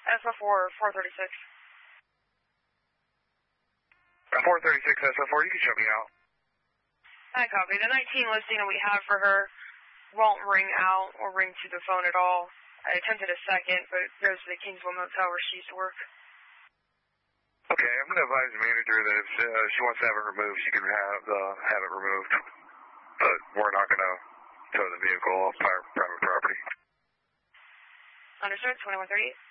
SO4 436. 436 SO4, you can show me out. I copy. The 19 listing that we have for her won't ring out or ring to the phone at all. I attempted a second, but it goes to the Kingsville Motel where she used to work. Okay, I'm going to advise the manager that if she wants to have it removed, she can have it removed. But we're not going to tow the vehicle off private property. Understood, 2138.